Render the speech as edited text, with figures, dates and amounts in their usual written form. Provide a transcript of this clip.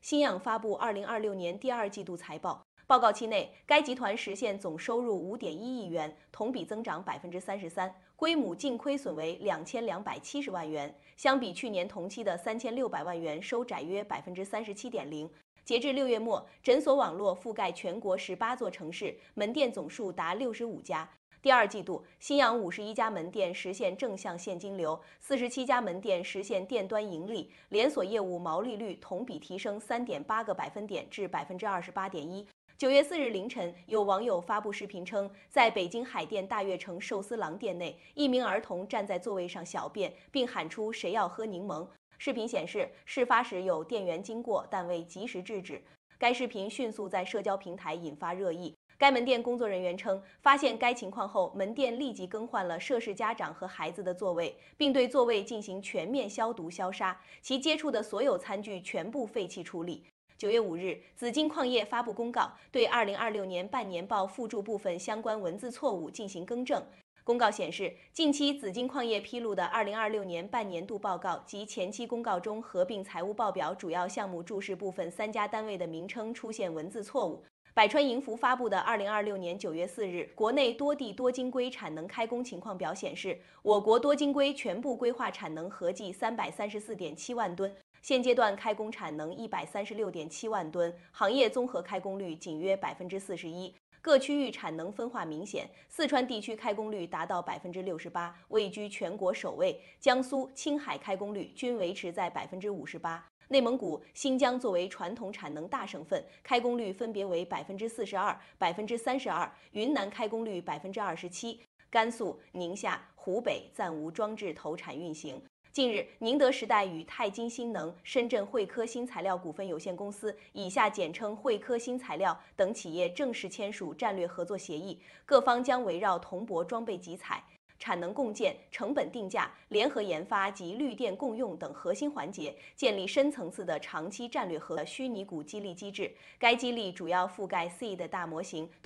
新氧发布2026年第二季度财报。报告期内，该集团实现总收入5.1亿元，同比增长33%，归母净亏损为2270万元，相比去年同期的3600万元收窄约37.0%。截至6月末，诊所网络覆盖全国18座城市，门店总数达65家。第二季度，新氧51家门店实现正向现金流，47家门店实现店端盈利，连锁业务毛利率同比提升3.8个百分点至28.1%。9月4日凌晨，有网友发布视频称，在北京海淀大悦城寿司郎店内，一名儿童站在座位上小便，并喊出"谁要喝柠檬"。视频显示，事发时有店员经过，但未及时制止。该视频迅速在社交平台引发热议。该门店工作人员称，发现该情况后，门店立即更换了涉事家长和孩子的座位，并对座位进行全面消毒消杀，其接触的所有餐具全部废弃处理。9月5日，紫金矿业发布公告，对2026年半年报附注部分相关文字错误进行更正。公告显示，近期紫金矿业披露的2026年半年度报告及前期公告中合并财务报表主要项目注释部分3家单位的名称出现文字错误。百川银服发布的2026年9月4日国内多地多晶硅产能开工情况表显示，我国多晶硅全部硅化产能合计334.7万吨，现阶段开工产能136.7万吨，行业综合开工率仅约41%。各区域产能分化明显，四川地区开工率达到68%，位居全国首位；江苏、青海开工率均维持在58%。内蒙古、新疆作为传统产能大省份，开工率分别为42%、32%；云南开工率27%，甘肃、宁夏、湖北暂无装置投产运行。近日，宁德时代与泰金新能、深圳汇科新材料股份有限公司（以下简称汇科新材料）等企业正式签署战略合作协议，各方将围绕铜箔装备集采、产能共建、成本定价、联合研发及绿电共用等核心环节，建立深层次的长期战略合作虚拟股激励机制。该激励主要覆盖 Seed 大模型。